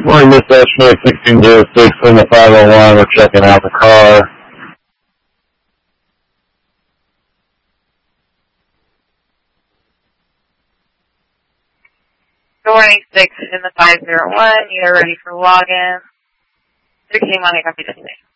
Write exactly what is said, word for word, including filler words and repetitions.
Morning, Miss Ashmore, sixteen oh six in the five oh one. We're checking out the car. Good morning, six in the five oh one. You're ready for login. sixteen one, I copy this thing.